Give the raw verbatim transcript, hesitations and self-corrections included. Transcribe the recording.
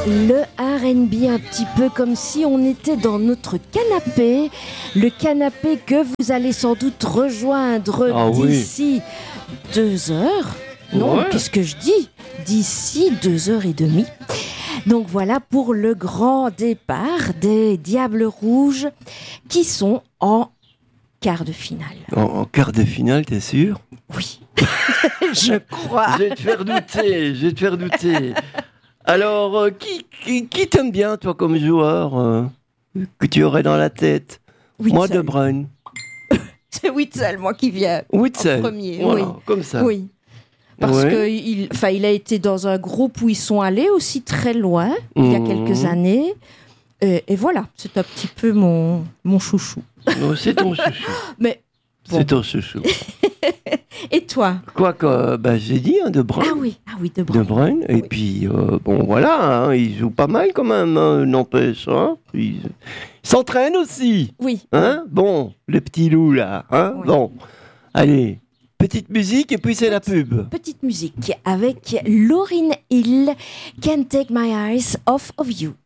Le R and B un petit peu comme si on était dans notre canapé, le canapé que vous allez sans doute rejoindre Ah oui. d'ici deux heures. Non, Ouais. qu'est-ce que je dis ? D'ici deux heures et demie. Donc voilà pour le grand départ des Diables Rouges qui sont en quart de finale. En, en quart de finale, t'es sûr? Oui, je crois. Je vais te faire douter, je vais te faire douter. Alors, euh, qui, qui, qui t'aime bien, toi, comme joueur, euh, que tu aurais dans la tête? Moi, De Bruyne. C'est Witzel, moi, qui viens Witzel. en premier. Voilà, oui. comme ça. Oui. Parce Ouais. qu'il enfin, il a été dans un groupe où ils sont allés aussi très loin, il y a Mhm. quelques années. Et, et voilà, c'est un petit peu mon, mon chouchou. Non, c'est ton chouchou. Mais bon. C'est ton chouchou. Et toi? Quoique, euh, bah, j'ai dit, hein, De Bruyne. Ah oui, ah oui, De De Bruyne. Bruyne. Et Oui. puis, euh, bon, voilà, hein, il joue pas mal quand même, hein, n'empêche. Hein, il il s'entraîne aussi. Oui. Hein, bon, le petit loup, là. Hein, Oui. bon, allez, petite musique et puis c'est la pub. Petite musique avec Lauryn Hill, Can't Take My Eyes Off of You.